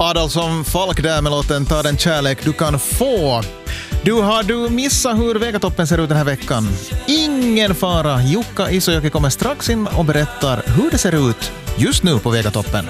Adolfsson Falk där med låten Ta den kärlek du kan få. Har du missat hur Vegatoppen ser ut den här veckan? Ingen fara, Jukka Isojoki kommer strax in och berättar hur det ser ut just nu på Vegatoppen.